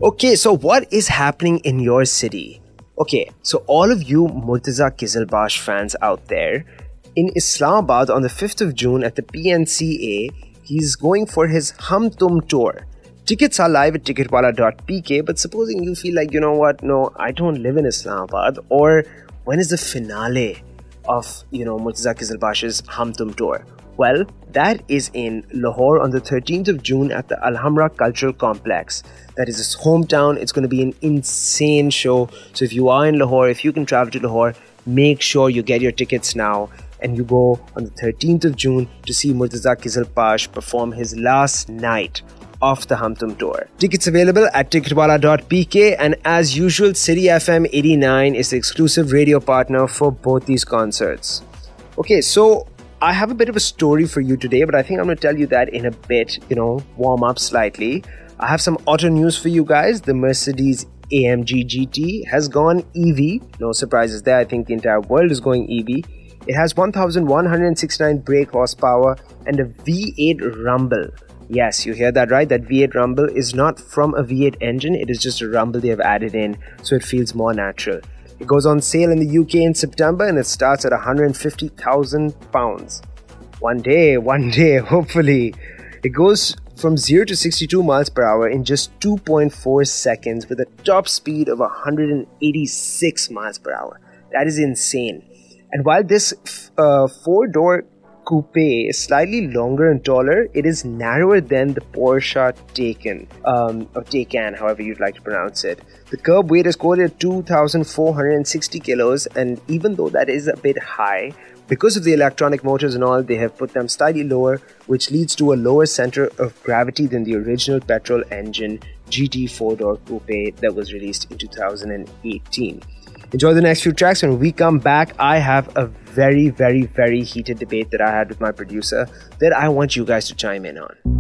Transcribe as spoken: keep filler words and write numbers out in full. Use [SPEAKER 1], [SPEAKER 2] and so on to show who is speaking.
[SPEAKER 1] Okay, so what is happening in your city? Okay, so all of you Murtaza Qizilbash fans out there, in Islamabad on the fifth of June at the P N C A, he's going for his Hum Tum tour. Tickets are live at ticketwala dot p k, but supposing you feel like, you know what, no, I don't live in Islamabad, or when is the finale of, you know, Murtaza Qizilbash's Hum Tum tour? Well, that is in Lahore on the thirteenth of June at the Alhambra Cultural Complex. That is his hometown. It's going to be an insane show. So if you are in Lahore, if you can travel to Lahore, make sure you get your tickets now and you go on the thirteenth of June to see Murtaza Qizilbash perform his last night of the Hum Tum tour. Tickets available at ticketwala dot p k, and as usual, City F M eighty-nine is the exclusive radio partner for both these concerts. Okay, so I have a bit of a story for you today, but I think I'm going to tell you that in a bit, you know, warm up slightly. I have some auto news for you guys. The Mercedes A M G G T has gone E V. No surprises there. I think the entire world is going E V. It has one thousand one hundred sixty-nine brake horsepower and a V eight rumble. Yes, you hear that right. That V eight rumble is not from a V eight engine. It is just a rumble they have added in, so it feels more natural. It goes on sale in the U K in September and it starts at one hundred fifty thousand pounds. One day, one day, hopefully. It goes from zero to sixty-two miles per hour in just two point four seconds with a top speed of one hundred eighty-six miles per hour. That is insane. And while this uh, four-door coupe is slightly longer and taller, it is narrower than the Porsche Taycan, um, or Taycan, however you'd like to pronounce it. The curb weight is quoted at two thousand four hundred sixty kilos, and even though that is a bit high, because of the electronic motors and all, they have put them slightly lower, which leads to a lower center of gravity than the original petrol engine G T four-door coupe that was released in two thousand eighteen. Enjoy the next few tracks. When we come back, I have a very, very, very heated debate that I had with my producer that I want you guys to chime in on.